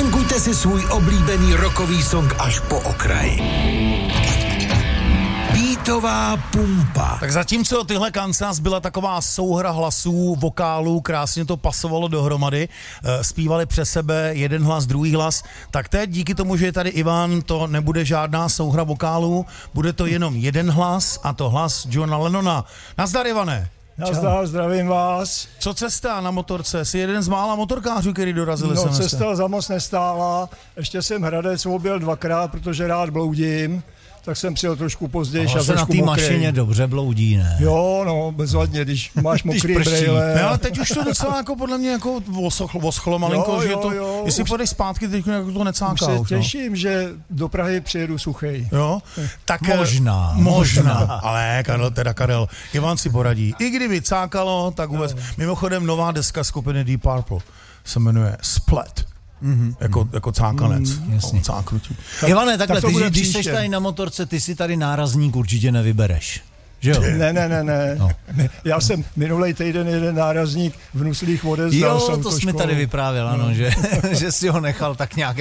Tankujte si svůj oblíbený rockový song až po okraj. Beatová pumpa. Tak zatímco tyhle Kansas byla taková souhra hlasů, vokálů, krásně to pasovalo dohromady, zpívali přes sebe jeden hlas, druhý hlas, tak teď díky tomu, že je tady Ivan, to nebude žádná souhra vokálů, bude to jenom jeden hlas a to hlas Johna Lennona. Nazdar, Ivane. Nazdar, zdravím vás. Co cesta na motorce? Jsi jeden z mála motorkářů, který dorazili sem. No, cesta za moc nestála, ještě jsem Hradec objel dvakrát, protože rád bloudím. Tak jsem přijel trošku později a se na té mašině dobře bloudí, ne? Jo, no, bezvadně, když máš mokrý brejle. No, ale teď už to docela jako podle mě jako voschlo malinko, že to, jestli půjdeš zpátky, teď jako to necáká. Už se těším, že do Prahy přijedu suchej. Jo? Tak Možná. Ale Karel, Ivan si poradí. I kdyby cákalo, tak vůbec. Mimochodem nová deska skupiny Deep Purple se jmenuje Split. Jako cákanec. Jasně. Cáknutí. Ivane, takhle, ty, když jsi tady na motorce, ty si tady nárazník určitě nevybereš. Že jo? Ne. No. Já jsem minulej týden jeden nárazník v Nuslích odezdal. Jo, to jsme tady vyprávěl, ano, že si ho nechal tak nějak